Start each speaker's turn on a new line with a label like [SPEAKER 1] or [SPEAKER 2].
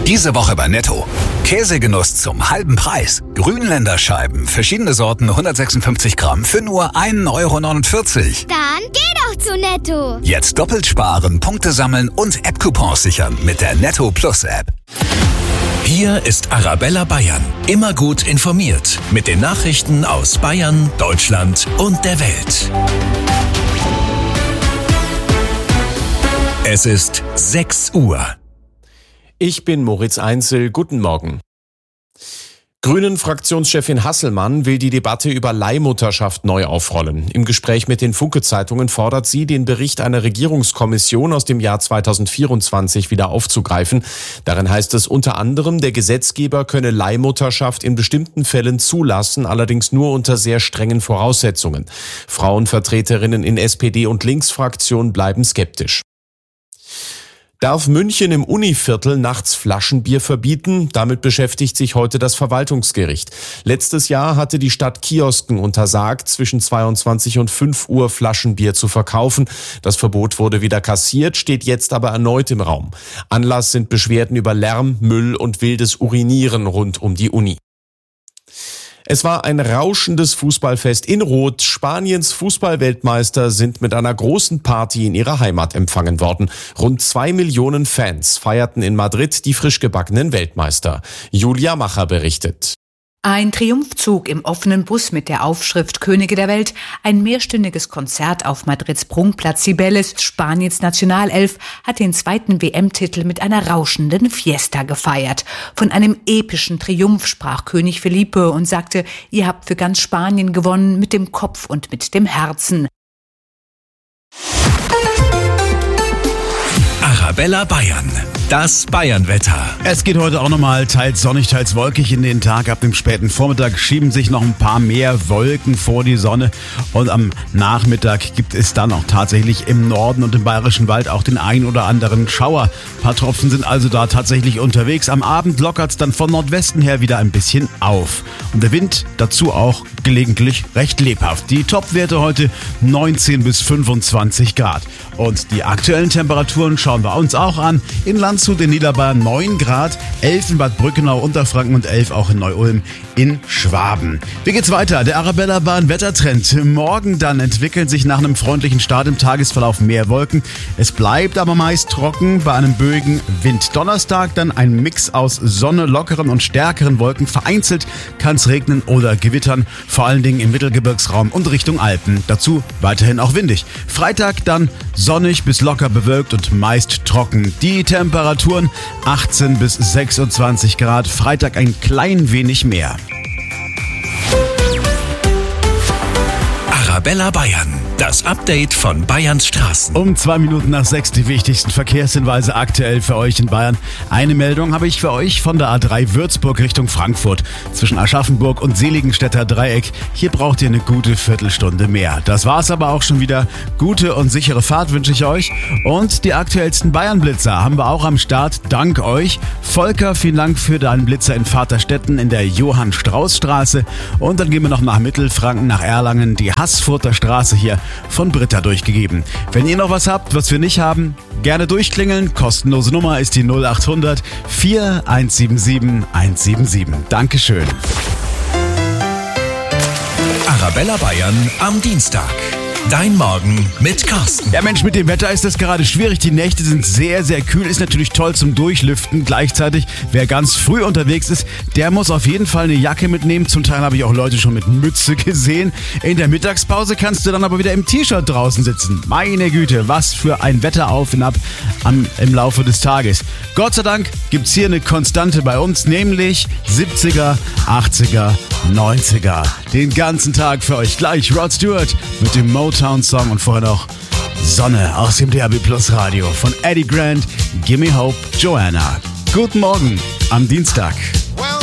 [SPEAKER 1] Diese Woche bei Netto. Käsegenuss zum halben Preis. Grünländerscheiben, verschiedene Sorten, 156 Gramm für nur 1,49 €.
[SPEAKER 2] Dann geh doch zu Netto.
[SPEAKER 1] Jetzt doppelt sparen, Punkte sammeln und App-Coupons sichern mit der Netto Plus App.
[SPEAKER 3] Hier ist Arabella Bayern. Immer gut informiert mit den Nachrichten aus Bayern, Deutschland und der Welt. Es ist 6 Uhr.
[SPEAKER 4] Ich bin Moritz Einzel. Guten Morgen. Grünen-Fraktionschefin Hasselmann will die Debatte über Leihmutterschaft neu aufrollen. Im Gespräch mit den Funke-Zeitungen fordert sie, den Bericht einer Regierungskommission aus dem Jahr 2024 wieder aufzugreifen. Darin heißt es unter anderem, der Gesetzgeber könne Leihmutterschaft in bestimmten Fällen zulassen, allerdings nur unter sehr strengen Voraussetzungen. Frauenvertreterinnen in SPD- und Linksfraktion bleiben skeptisch. Darf München im Univiertel nachts Flaschenbier verbieten? Damit beschäftigt sich heute das Verwaltungsgericht. Letztes Jahr hatte die Stadt Kiosken untersagt, zwischen 22 und 5 Uhr Flaschenbier zu verkaufen. Das Verbot wurde wieder kassiert, steht jetzt aber erneut im Raum. Anlass sind Beschwerden über Lärm, Müll und wildes Urinieren rund um die Uni. Es war ein rauschendes Fußballfest in Rot. Spaniens Fußballweltmeister sind mit einer großen Party in ihrer Heimat empfangen worden. Rund 2 Millionen Fans feierten in Madrid die frisch gebackenen Weltmeister. Julia Macher berichtet.
[SPEAKER 5] Ein Triumphzug im offenen Bus mit der Aufschrift Könige der Welt, ein mehrstündiges Konzert auf Madrids Prunkplatz Cibeles. Spaniens Nationalelf hat den zweiten WM-Titel mit einer rauschenden Fiesta gefeiert. Von einem epischen Triumph sprach König Felipe und sagte, ihr habt für ganz Spanien gewonnen, mit dem Kopf und mit dem Herzen.
[SPEAKER 3] Arabella Bayern. Das Bayernwetter.
[SPEAKER 6] Es geht heute auch nochmal teils sonnig, teils wolkig in den Tag. Ab dem späten Vormittag schieben sich noch ein paar mehr Wolken vor die Sonne. Und am Nachmittag gibt es dann auch tatsächlich im Norden und im Bayerischen Wald auch den ein oder anderen Schauer. Ein paar Tropfen sind also da tatsächlich unterwegs. Am Abend lockert es dann von Nordwesten her wieder ein bisschen auf. Und der Wind dazu auch gelegentlich recht lebhaft. Die Topwerte heute 19 bis 25 Grad. Und die aktuellen Temperaturen schauen wir uns auch an. In Landshut in Niederbayern 9 Grad, 11 in Bad Brückenau, Unterfranken und 11 auch in Neu-Ulm in Schwaben. Wie geht's weiter? Der Arabella Bayern Wettertrend. Morgen dann entwickeln sich nach einem freundlichen Start im Tagesverlauf mehr Wolken. Es bleibt aber meist trocken bei einem böigen Wind. Donnerstag dann ein Mix aus Sonne, lockeren und stärkeren Wolken. Vereinzelt kann es regnen oder gewittern, vor allen Dingen im Mittelgebirgsraum und Richtung Alpen. Dazu weiterhin auch windig. Freitag dann sonnig bis locker bewölkt und meist trocken. Die Temperaturen 18 bis 26 Grad. Freitag ein klein wenig mehr.
[SPEAKER 3] Arabella Bayern. Das Update von Bayerns Straßen.
[SPEAKER 6] Um 2 Minuten nach 6 die wichtigsten Verkehrshinweise aktuell für euch in Bayern. Eine Meldung habe ich für euch von der A3 Würzburg Richtung Frankfurt. Zwischen Aschaffenburg und Seligenstädter Dreieck. Hier braucht ihr eine gute Viertelstunde mehr. Das war's aber auch schon wieder. Gute und sichere Fahrt wünsche ich euch. Und die aktuellsten Bayern-Blitzer haben wir auch am Start. Dank euch. Volker, vielen Dank für deinen Blitzer in Vaterstetten in der Johann-Strauß-Straße. Und dann gehen wir noch nach Mittelfranken, nach Erlangen, die Haßfurter Straße hier von Britta durchgegeben. Wenn ihr noch was habt, was wir nicht haben, gerne durchklingeln. Kostenlose Nummer ist die 0800 4177 177. Dankeschön.
[SPEAKER 3] Arabella Bayern am Dienstag. Dein Morgen mit Carsten.
[SPEAKER 6] Ja Mensch, mit dem Wetter ist das gerade schwierig. Die Nächte sind sehr, sehr kühl. Ist natürlich toll zum Durchlüften. Gleichzeitig, wer ganz früh unterwegs ist, der muss auf jeden Fall eine Jacke mitnehmen. Zum Teil habe ich auch Leute schon mit Mütze gesehen. In der Mittagspause kannst du dann aber wieder im T-Shirt draußen sitzen. Meine Güte, was für ein Wetter auf und ab im Laufe des Tages. Gott sei Dank gibt's hier eine Konstante bei uns, nämlich 70er, 80er, 90er. Den ganzen Tag für euch gleich Rod Stewart mit dem Motown-Song und vorher noch Sonne aus dem DAB Plus Radio von Eddie Grant, Gimme Hope, Joanna. Guten Morgen am Dienstag.